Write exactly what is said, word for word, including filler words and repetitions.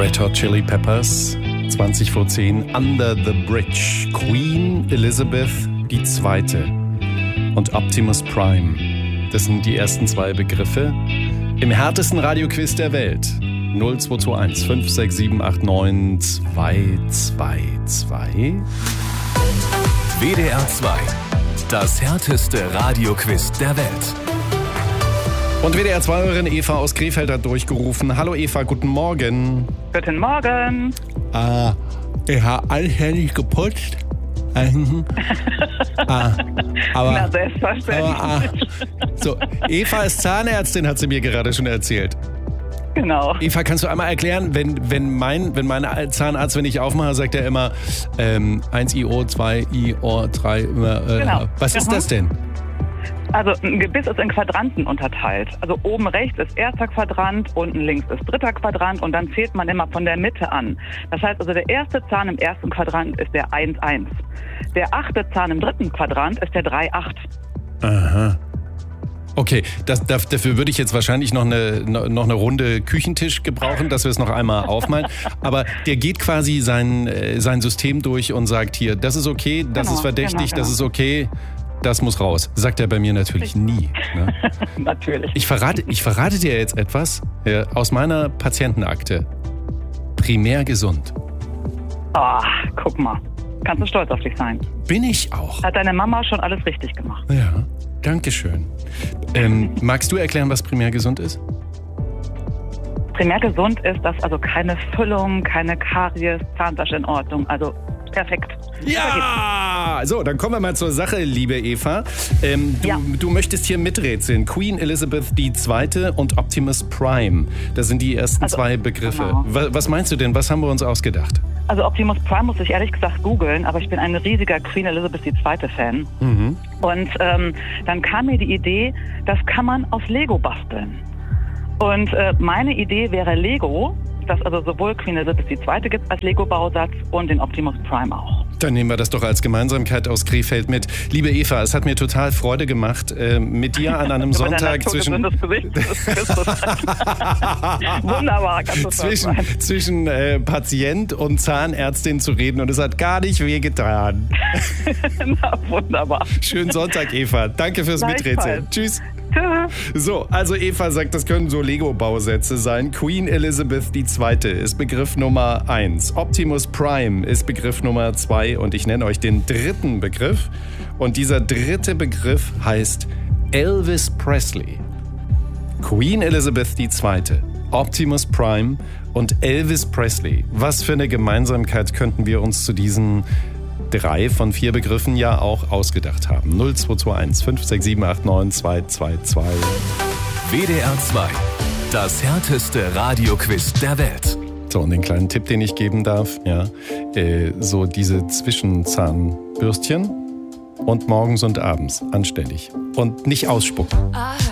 Red Hot Chili Peppers, zwanzig vor zehn, Under the Bridge, Queen Elizabeth die Zweite und Optimus Prime. Das sind die ersten zwei Begriffe im härtesten Radioquiz der Welt. null zwei zwei eins fünf sechs sieben acht neun zwei zwei zwei. W D R zwei, das härteste Radioquiz der Welt. Und W D R zwei-Hörerin Eva aus Krefeld hat durchgerufen. Hallo Eva, guten Morgen. Guten Morgen. Ah, ich habe anständig geputzt. ah, aber, Na, selbstverständlich. Aber, ah, so, Eva ist Zahnärztin, hat sie mir gerade schon erzählt. Genau. Eva, kannst du einmal erklären, wenn, wenn, mein, wenn mein Zahnarzt, wenn ich aufmache, sagt er immer ähm, eins I O, zwei I O, drei, äh, Genau. Was ist Mhm. das denn? Also ein Gebiss ist in Quadranten unterteilt. Also oben rechts ist erster Quadrant, unten links ist dritter Quadrant und dann zählt man immer von der Mitte an. Das heißt also, der erste Zahn im ersten Quadrant ist der eins eins. Der achte Zahn im dritten Quadrant ist der drei acht. Aha. Okay, das, dafür würde ich jetzt wahrscheinlich noch eine, noch eine Runde Küchentisch gebrauchen, dass wir es noch einmal aufmalen. Aber der geht quasi sein, sein System durch und sagt hier, das ist okay, das Genau, ist verdächtig, genau, genau. das ist okay, das muss raus. Sagt er bei mir natürlich nie. Ne? Natürlich. Ich verrate, ich verrate dir jetzt etwas äh, aus meiner Patientenakte. Primär gesund. Ah, guck mal. Kannst du stolz auf dich sein. Bin ich auch. Hat deine Mama schon alles richtig gemacht. Ja, danke schön. Ähm, magst du erklären, was primär gesund ist? Primär gesund ist, dass also keine Füllung, keine Karies, Zahnfleisch in Ordnung. Also perfekt. Ja! So, dann kommen wir mal zur Sache, liebe Eva. Ähm, du, Ja. du möchtest hier miträtseln. Queen Elizabeth die Zweite und Optimus Prime. Das sind die ersten Also, zwei Begriffe. genau. Was, was meinst du denn? Was haben wir uns ausgedacht? Also Optimus Prime muss ich ehrlich gesagt googeln, aber ich bin ein riesiger Queen Elizabeth die Zweite Fan. Mhm. Und ähm, dann kam mir die Idee, das kann man aus Lego basteln. Und äh, meine Idee wäre Lego, dass also sowohl Queen Elizabeth die Zweite gibt als Lego-Bausatz und den Optimus Prime auch. Dann nehmen wir das doch als Gemeinsamkeit aus Krefeld mit. Liebe Eva, es hat mir total Freude gemacht, äh, mit dir an einem Sonntag zwischen... Wunderbar, kannst du zwischen, zwischen äh, Patient und Zahnärztin zu reden und es hat gar nicht wehgetan. Na, wunderbar. Schönen Sonntag, Eva. Danke fürs Miträtseln. Tschüss. Tschüss. So, also Eva sagt, das können so Lego-Bausätze sein. Queen Elizabeth die Zweite ist Begriff Nummer eins. Optimus Prime ist Begriff Nummer zwei. Und ich nenne euch den dritten Begriff. Und dieser dritte Begriff heißt Elvis Presley. Queen Elizabeth die Zweite, Optimus Prime und Elvis Presley. Was für eine Gemeinsamkeit könnten wir uns zu diesen drei von vier Begriffen ja auch ausgedacht haben. null zwei zwei eins fünf sechs sieben acht neun zwei zwei zwei. W D R zwei, das härteste Radioquiz der Welt. So, und den kleinen Tipp, den ich geben darf, ja, äh, so diese Zwischenzahnbürstchen und morgens und abends anständig und nicht ausspucken.